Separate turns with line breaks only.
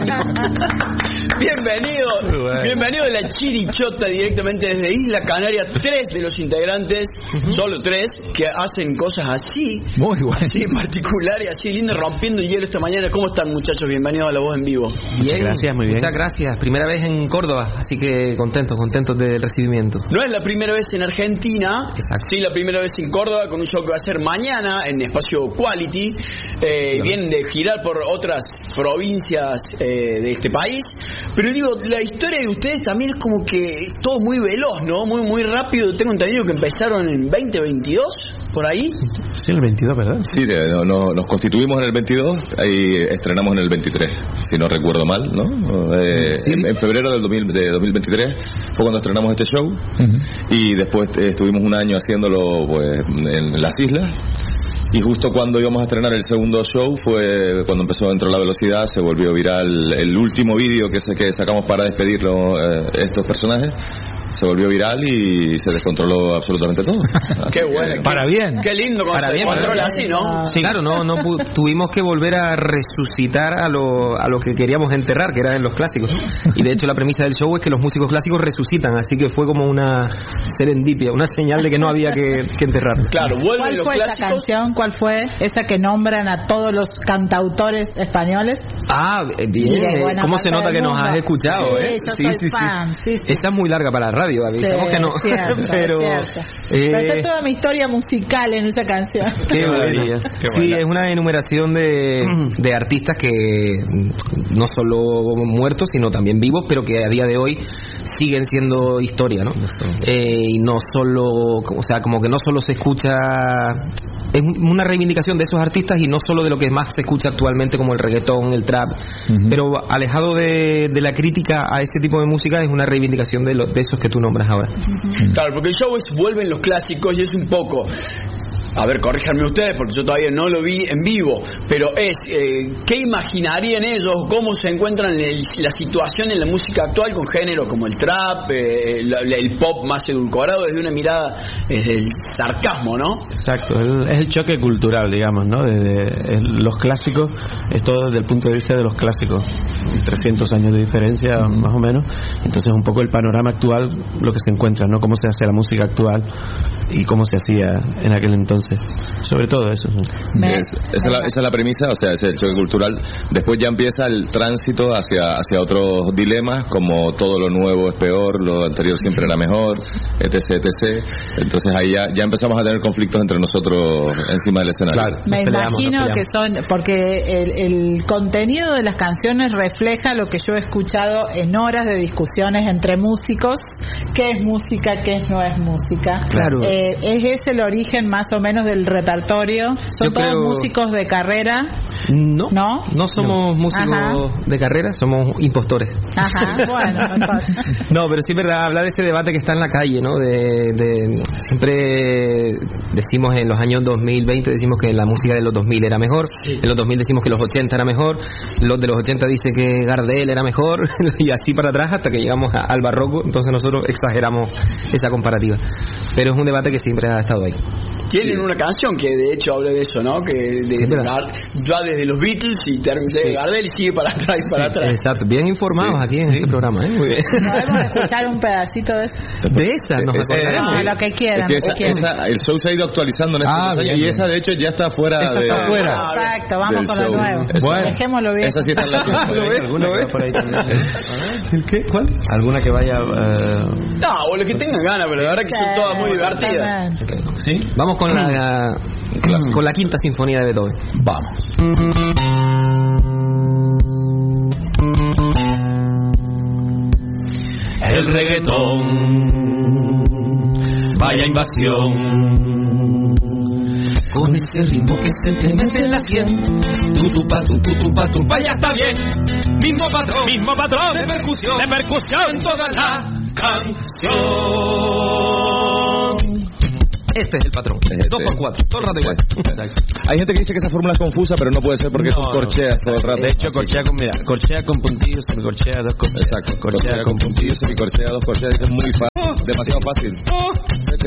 Bienvenido de la Chirichota directamente desde Isla Canaria. 3 de los integrantes, solo 3, que hacen cosas así,
muy bueno,
así particulares, así lindas, rompiendo el hielo esta mañana. ¿Cómo están, muchachos? Bienvenidos a La Voz en Vivo.
Bien,
gracias, muy bien.
Muchas gracias. Primera vez en Córdoba, así que contentos del recibimiento.
No es la primera vez en Argentina.
Exacto.
Sí, la primera vez en Córdoba, con un show que va a ser mañana en Espacio Quality. Vienen de girar por otras provincias de este país. Pero digo, la historia de ustedes también es como que es todo muy veloz, ¿no? Muy rápido. Tengo entendido que empezaron en 2022, por ahí.
Sí, el 22, ¿verdad?
Sí, nos constituimos en el 22 y estrenamos en el 23, si no recuerdo mal, ¿no?
Sí.
En febrero de 2023 fue cuando estrenamos este show. Y después estuvimos un año haciéndolo pues en las islas. Y justo cuando íbamos a estrenar el segundo show fue cuando empezó Dentro de la Velocidad, se volvió viral el último vídeo que sacamos para despedirlo, estos personajes. Se volvió viral y se descontroló absolutamente todo.
Qué bueno.
Para bien.
Qué lindo cuando se descontrola así, ¿no?
Sí, claro, no tuvimos que volver a resucitar a lo que queríamos enterrar, que eran los clásicos. Y de hecho la premisa del show es que los músicos clásicos resucitan, así que fue como una serendipia, una señal de que no había que enterrar.
Claro, vuelven los clásicos.
¿Cuál fue esa canción? ¿Cuál fue esa que nombran a todos los cantautores españoles?
Bien. ¿Cómo se nota que nos has escuchado?
Sí, yo soy fan. Sí.
Esa es muy larga para la radio, avisamos que no.
Cierto, pero está toda mi historia musical en esa canción.
Qué maravilla. Sí, es una enumeración de artistas que no solo muertos, sino también vivos, pero que a día de hoy siguen siendo historia, ¿no? Y no solo, o sea, como que no solo se escucha, es una reivindicación de esos artistas y no solo de lo que más se escucha actualmente como el reggaetón, el trap, pero alejado de la crítica a ese tipo de música, es una reivindicación de esos que tú nombras ahora.
Claro, porque el show es vuelven los clásicos y es un poco, a ver, corríjanme ustedes porque yo todavía no lo vi en vivo, pero es ¿qué imaginarían ellos? ¿Cómo se encuentran la situación en la música actual con géneros como el trap, el pop más edulcorado desde una mirada, desde el sarcasmo, ¿no?
Exacto, es el choque cultural, digamos, ¿no? Los clásicos, es todo desde el punto de vista de los clásicos, 300 años de diferencia más o menos. Entonces un poco el panorama actual, lo que se encuentra, ¿no? Cómo se hace la música actual y cómo se hacía en aquel entonces. Sobre todo eso.
Esa es la premisa, o sea, es el choque cultural. Después ya empieza el tránsito hacia otros dilemas, como todo lo nuevo es peor, lo anterior siempre era mejor, etc. Entonces ahí ya empezamos a tener conflictos entre nosotros encima del escenario.
Claro,
me imagino que son, porque el contenido de las canciones refleja lo que yo he escuchado en horas de discusiones entre músicos, qué es música, qué no es música.
Claro.
¿Es ese el origen más o menos del repertorio? ¿Son todos músicos de carrera?
No somos músicos de carrera, somos impostores.
Bueno.
No, pero sí es verdad, hablar de ese debate que está en la calle, ¿no? Siempre decimos en los años 2020, decimos que la música de los 2000 era mejor, en los 2000 decimos que los 80 era mejor, los de los 80 dicen que Gardel era mejor, y así para atrás hasta que llegamos al barroco. Entonces nosotros exageramos esa comparativa, pero es un debate que siempre ha estado ahí.
Tienen una canción que de hecho habla de eso, ¿no? Que va desde los Beatles y termina Gardel y sigue para atrás y para atrás.
Exacto, bien informados aquí en este programa, ¿eh? Muy bien.
¿Podemos escuchar un pedacito de eso?
De esa nos acordaremos.
Lo que quieran.
El show se ha ido actualizando en estos años y esa de hecho ya está fuera de...
Está fuera.
Exacto, vamos con lo nuevo.
Bueno,
dejémoslo bien.
Esa sí está en la
¿Alguna que por ahí también? ¿El qué? ¿Cuál? ¿Alguna que vaya...?
No, o lo que tengan ganas, pero la verdad que son todas muy divertidas.
¿Sí? Vamos con la quinta sinfonía de Beethoven.
Vamos.
El reggaetón, vaya invasión, con ese ritmo que se te mete en la sien. Tu, vaya está bien. Mismo patrón, de percusión en toda la canción.
Este es el patrón. 2x4, todo el rato igual.
Hay gente que dice que esa fórmula es confusa, pero no puede ser porque son corcheas todo el rato.
De hecho, corchea con puntillos, semicorchea, dos corcheas.
Exacto, corchea con puntillos, semicorchea, dos corcheas. Es muy fácil, demasiado fácil.